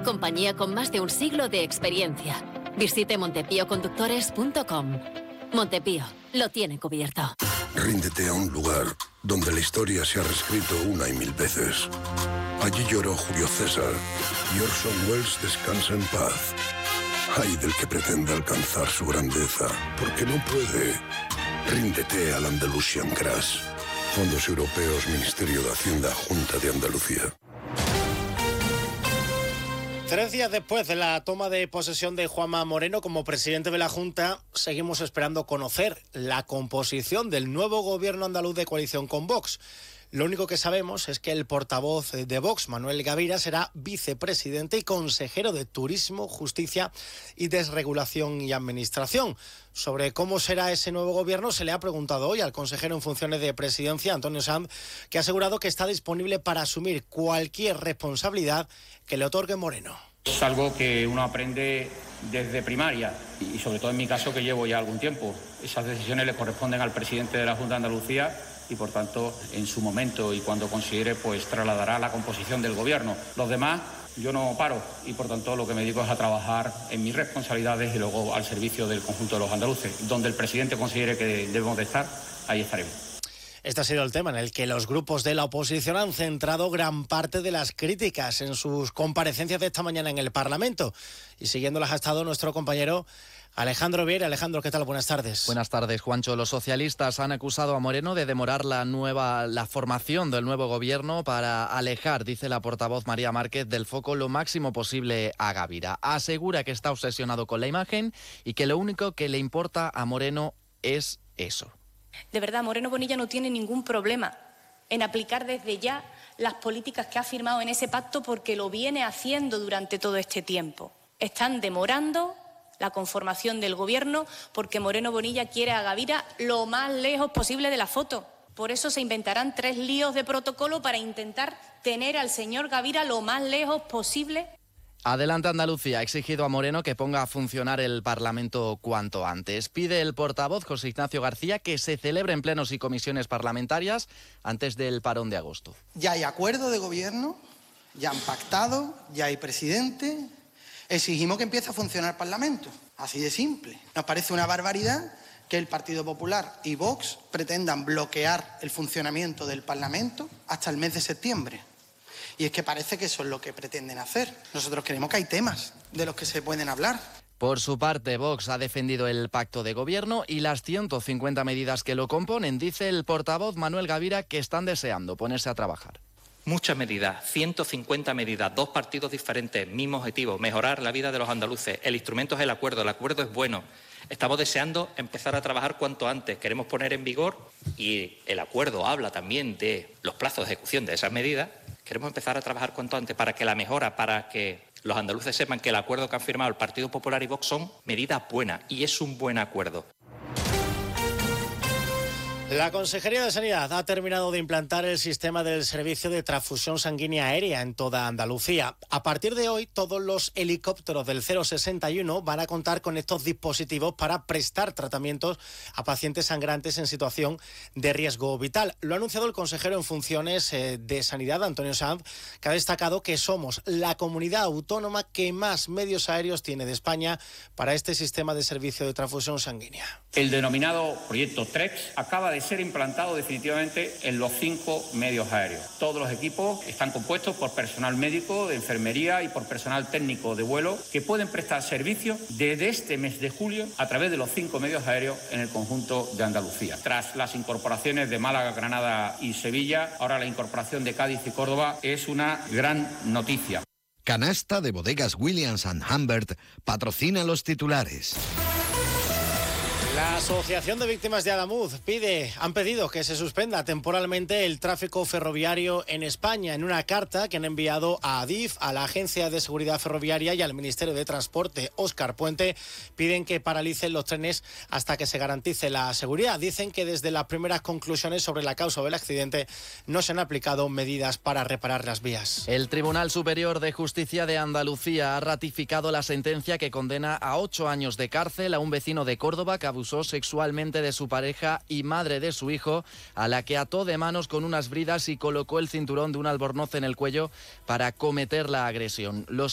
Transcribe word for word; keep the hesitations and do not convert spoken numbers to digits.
compañía con más de un siglo de experiencia. Visite montepío conductores punto com. Montepío, lo tiene cubierto. Ríndete a un lugar donde la historia se ha reescrito una y mil veces. Allí lloró Julio César y Orson Welles descansa en paz. Ay del que pretenda alcanzar su grandeza, porque no puede. Ríndete al Andalusian Crash. Fondos Europeos, Ministerio de Hacienda, Junta de Andalucía. Tres días después de la toma de posesión de Juanma Moreno como presidente de la Junta, seguimos esperando conocer la composición del nuevo gobierno andaluz de coalición con Vox. Lo único que sabemos es que el portavoz de Vox, Manuel Gavira, será vicepresidente y consejero de Turismo, Justicia y Desregulación y Administración. Sobre cómo será ese nuevo gobierno se le ha preguntado hoy al consejero en funciones de presidencia, Antonio Sanz, que ha asegurado que está disponible para asumir cualquier responsabilidad que le otorgue Moreno. Es algo que uno aprende desde primaria y sobre todo en mi caso que llevo ya algún tiempo. Esas decisiones le corresponden al presidente de la Junta de Andalucía y por tanto en su momento y cuando considere pues trasladará la composición del gobierno. Los demás yo no paro y por tanto lo que me dedico es a trabajar en mis responsabilidades y luego al servicio del conjunto de los andaluces. Donde el presidente considere que debemos de estar, ahí estaremos. Este ha sido el tema en el que los grupos de la oposición han centrado gran parte de las críticas en sus comparecencias de esta mañana en el Parlamento. Y siguiéndolas ha estado nuestro compañero Alejandro Vieira. Alejandro, ¿qué tal? Buenas tardes. Buenas tardes, Juancho. Los socialistas han acusado a Moreno de demorar la nueva la formación del nuevo gobierno para alejar, dice la portavoz María Márquez, del foco lo máximo posible a Gavira. Asegura que está obsesionado con la imagen y que lo único que le importa a Moreno es eso. De verdad, Moreno Bonilla no tiene ningún problema en aplicar desde ya las políticas que ha firmado en ese pacto porque lo viene haciendo durante todo este tiempo. Están demorando la conformación del gobierno porque Moreno Bonilla quiere a Gavira lo más lejos posible de la foto. Por eso se inventarán tres líos de protocolo para intentar tener al señor Gavira lo más lejos posible. Adelante Andalucía ha exigido a Moreno que ponga a funcionar el Parlamento cuanto antes. Pide el portavoz José Ignacio García que se celebren plenos y comisiones parlamentarias antes del parón de agosto. Ya hay acuerdo de gobierno, ya han pactado, ya hay presidente. Exigimos que empiece a funcionar el Parlamento. Así de simple. Nos parece una barbaridad que el Partido Popular y Vox pretendan bloquear el funcionamiento del Parlamento hasta el mes de septiembre. Y es que parece que eso es lo que pretenden hacer. Nosotros creemos que hay temas de los que se pueden hablar. Por su parte, Vox ha defendido el pacto de gobierno y las ciento cincuenta medidas que lo componen. Dice el portavoz Manuel Gavira que están deseando ponerse a trabajar. Muchas medidas, ciento cincuenta medidas, dos partidos diferentes, mismo objetivo, mejorar la vida de los andaluces. El instrumento es el acuerdo, el acuerdo es bueno. Estamos deseando empezar a trabajar cuanto antes. Queremos poner en vigor, y el acuerdo habla también de los plazos de ejecución de esas medidas. Queremos empezar a trabajar cuanto antes para que la mejora, para que los andaluces sepan que el acuerdo que han firmado el Partido Popular y Vox son medidas buenas, y es un buen acuerdo. La Consejería de Sanidad ha terminado de implantar el sistema del servicio de transfusión sanguínea aérea en toda Andalucía. A partir de hoy, todos los helicópteros del cero sesenta y uno van a contar con estos dispositivos para prestar tratamientos a pacientes sangrantes en situación de riesgo vital. Lo ha anunciado el consejero en funciones de Sanidad, Antonio Sanz, que ha destacado que somos la comunidad autónoma que más medios aéreos tiene de España para este sistema de servicio de transfusión sanguínea. El denominado proyecto TREX acaba de ser implantado definitivamente en los cinco medios aéreos. Todos los equipos están compuestos por personal médico, de enfermería y por personal técnico de vuelo que pueden prestar servicio desde este mes de julio a través de los cinco medios aéreos en el conjunto de Andalucía. Tras las incorporaciones de Málaga, Granada y Sevilla, ahora la incorporación de Cádiz y Córdoba es una gran noticia. Canasta de Bodegas Williams and Humbert patrocina los titulares. La Asociación de Víctimas de Adamuz pide, han pedido que se suspenda temporalmente el tráfico ferroviario en España. En una carta que han enviado a Adif, a la Agencia de Seguridad Ferroviaria y al Ministerio de Transporte, Óscar Puente, piden que paralicen los trenes hasta que se garantice la seguridad. Dicen que desde las primeras conclusiones sobre la causa del accidente no se han aplicado medidas para reparar las vías. El Tribunal Superior de Justicia de Andalucía ha ratificado la sentencia que condena a ocho años de cárcel a un vecino de Córdoba que abusó sexualmente de su pareja y madre de su hijo, a la que ató de manos con unas bridas y colocó el cinturón de un albornoz en el cuello para cometer la agresión. Los